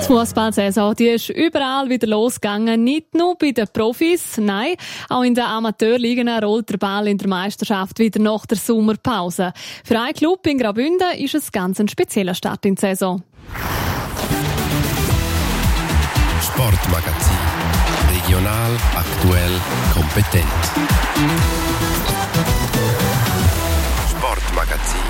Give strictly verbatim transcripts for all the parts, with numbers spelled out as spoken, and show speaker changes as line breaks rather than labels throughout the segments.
Die Fußballsaison, die ist überall wieder losgegangen. Nicht nur bei den Profis, nein, auch in den Amateurligen rollt der Ball in der Meisterschaft wieder nach der Sommerpause. Für einen Club in Graubünden ist es ganz ein spezieller Start in die Saison.
Sportmagazin. Regional, aktuell, kompetent. Sportmagazin.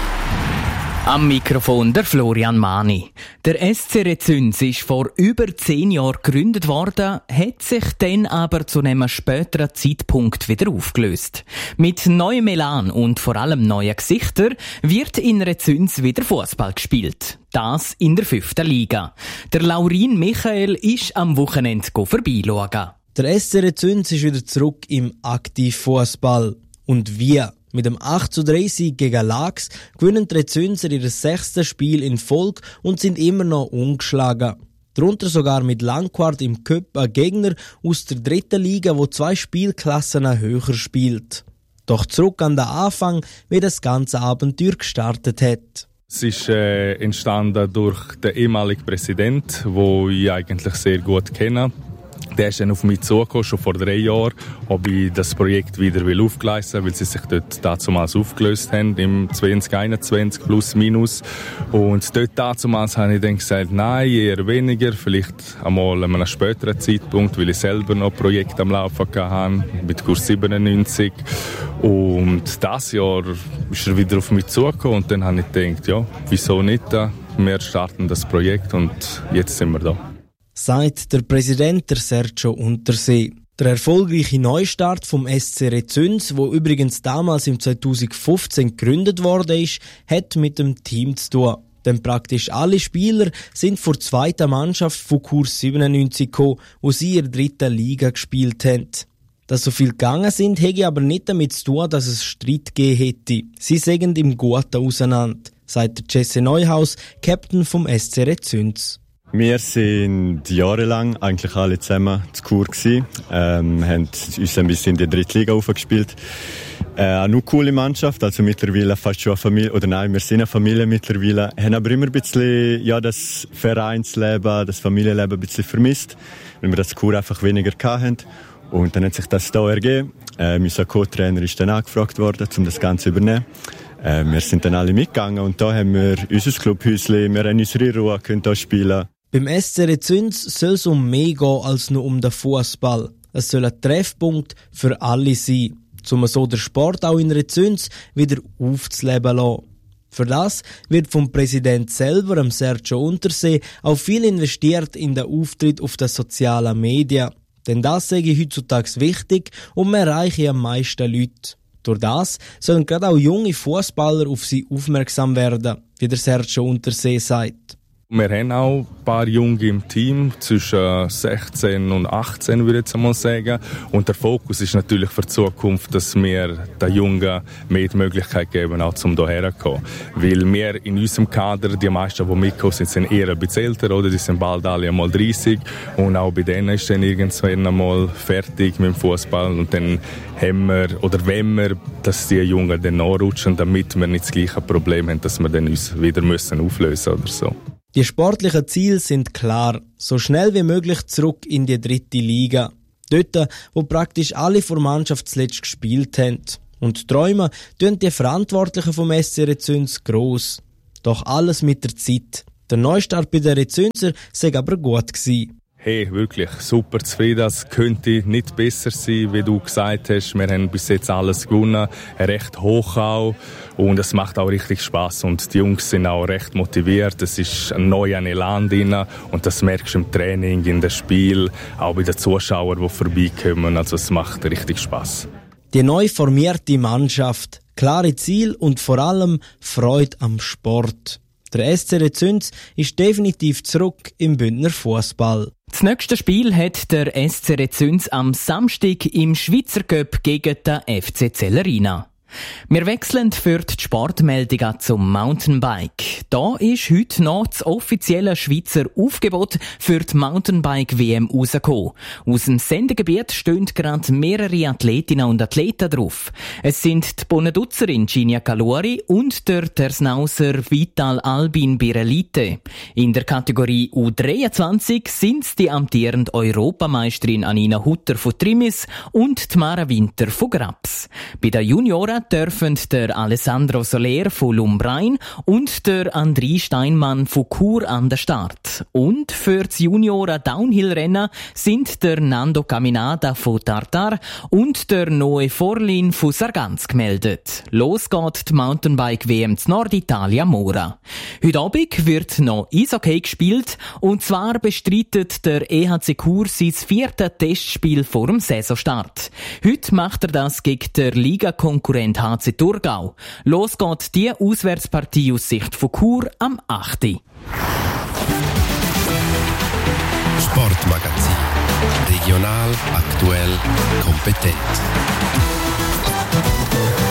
Am Mikrofon der Florian Mani. Der S C Rezüns ist vor über zehn Jahren gegründet worden, hat sich dann aber zu einem späteren Zeitpunkt wieder aufgelöst. Mit neuem Elan und vor allem neuen Gesichtern wird in Rezüns wieder Fußball gespielt. Das in der fünften Liga. Der Laurin Michael ist am Wochenende vorbeischauen.
Der S C Rezüns ist wieder zurück im Aktivfußball. Und wie? Mit dem acht zu drei Sieg gegen Lax gewinnen die Rezünser ihr sechstes Spiel in Folge und sind immer noch ungeschlagen. Darunter sogar mit Langquart im Cup ein Gegner aus der dritten Liga, wo zwei Spielklassen höher spielt. Doch zurück an den Anfang, wie das ganze Abenteuer gestartet hat.
Es ist äh, entstanden durch den ehemaligen Präsidenten, den ich eigentlich sehr gut kenne. Der ist dann auf mich zugekommen, schon vor drei Jahren, ob ich das Projekt wieder aufgleisen will, weil sie sich dort damals aufgelöst haben, im zwanzig einundzwanzig plus minus. Und dort damals habe ich dann gesagt, nein, eher weniger, vielleicht einmal an einem späteren Zeitpunkt, weil ich selber noch Projekte am Laufen hatte, mit Kurs siebenundneunzig. Und dieses Jahr ist er wieder auf mich zugekommen und dann habe ich gedacht, ja, wieso nicht? Wir starten das Projekt und jetzt sind wir da.
Sagt der Präsident, der Sergio Untersee. Der erfolgreiche Neustart vom S C Rezüns, wo übrigens damals im zweitausendfünfzehn gegründet worden ist, hat mit dem Team zu tun. Denn praktisch alle Spieler sind vor zweiter Mannschaft von Kurs siebenundneunzig gekommen, wo sie in der dritten Liga gespielt haben. Dass so viel gegangen sind, hätte aber nicht damit zu tun, dass es Streit gegeben hätte. Sie sägen im Guten auseinander, sagt der Jesse Neuhaus, Captain vom S C Rezüns.
Wir sind jahrelang eigentlich alle zusammen zu Chur gsi, ähm, haben uns ein bisschen in die dritte Liga aufgespielt. Äh, eine nur coole Mannschaft, also mittlerweile fast schon eine Familie, oder nein, wir sind eine Familie mittlerweile, haben aber immer ein bisschen, ja, das Vereinsleben, das Familienleben ein bisschen vermisst, weil wir das Chur einfach weniger hatten. Und dann hat sich das da ergeben. Äh, unser Co-Trainer ist dann angefragt worden, um das Ganze zu übernehmen. Äh, wir sind dann alle mitgegangen und da haben wir unser Clubhäuschen, wir haben unsere Ruhe, können da spielen.
Beim S C Rezüns soll es um mehr gehen als nur um den Fußball. Es soll ein Treffpunkt für alle sein, um so den Sport auch in Rezüns wieder aufzuleben lassen. Für das wird vom Präsident selber, dem Sergio Untersee, auch viel investiert in den Auftritt auf den sozialen Medien. Denn das sage ich heutzutage wichtig und man erreiche am meisten Leute. Durch das sollen gerade auch junge Fußballer auf sie aufmerksam werden, wie der Sergio Untersee sagt.
Wir haben auch ein paar Junge im Team, zwischen sechzehn und achtzehn würde ich jetzt einmal sagen. Und der Fokus ist natürlich für die Zukunft, dass wir den Jungen mehr die Möglichkeit geben, auch zum hierher zu kommen. Weil wir in unserem Kader, die meisten, die mitkommen, sind, sind eher ein bisschen älter, oder? Die sind bald alle einmal dreißig. Und auch bei denen ist dann irgendwann einmal fertig mit dem Fußball. Und dann haben wir, oder wenn wir, dass die Jungen dann nachrutschen, damit wir nicht das gleiche Problem haben, dass wir dann uns wieder müssen auflösen oder so.
Die sportlichen Ziele sind klar, so schnell wie möglich zurück in die dritte Liga. Dort, wo praktisch alle vor Mannschaft zuletzt gespielt haben. Und Träume tun die Verantwortlichen vom S C Rezüns gross. Doch alles mit der Zeit. Der Neustart bei den Rezünser sei aber gut gewesen.
Hey, wirklich super zufrieden. Es könnte nicht besser sein, wie du gesagt hast. Wir haben bis jetzt alles gewonnen, recht hoch auch. Und es macht auch richtig Spass. Und die Jungs sind auch recht motiviert. Es ist ein neuer Elan drin. Und das merkst du im Training, in dem Spiel, auch bei den Zuschauern, die vorbeikommen. Also es macht richtig Spass.
Die neu formierte Mannschaft, klare Ziele und vor allem Freude am Sport. Der S C Rezüns ist definitiv zurück im Bündner Fußball.
Das nächste Spiel hat der S C Rezüns am Samstag im Schweizer Cup gegen den F C Zellerina. Wir wechseln für die Sportmeldung zum Mountainbike. Da ist heute noch das offizielle Schweizer Aufgebot für die Mountainbike-W M rausgekommen. Aus dem Sendegebiet stehen gerade mehrere Athletinnen und Athleten drauf. Es sind die Bonedutzerin Ginia Calori und der Tersnauser Vital Albin Birelite. In der Kategorie U dreiundzwanzig sind es die amtierende Europameisterin Anina Hutter von Trimis und Mara Winter von Graps. Bei den Junioren dürfen der Alessandro Soler von Lumbrain und der André Steinmann von Chur an den Start. Und für das Junioren Downhill-Rennen sind der Nando Caminada von Tartar und der Noe Forlin von Sargans gemeldet. Los geht die Mountainbike-W M in Norditalien Mora. Heute Abend wird noch Eishockey gespielt und zwar bestreitet der E H C Chur sein viertes Testspiel vor dem Saisonstart. Heute macht er das gegen den Ligakonkurrent H C Thurgau. Los geht die Auswärtspartie aus Sicht von Chur am achten
Sportmagazin. Regional, aktuell, kompetent.